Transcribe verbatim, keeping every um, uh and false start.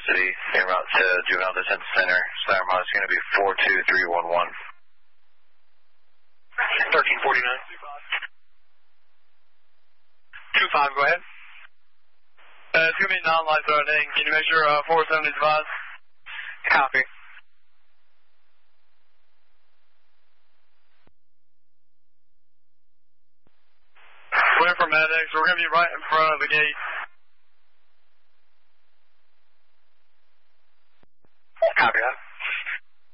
City, en route to Juvenile Detention Center. Slam mod is going to be four two three one one. thirteen forty-nine. two five, go ahead. Uh, it's going to be non-life threatening. Can you make sure uh, four seventy is advised? Copy. Waiting for medics. We're going to be right in front of the gate. Copy that.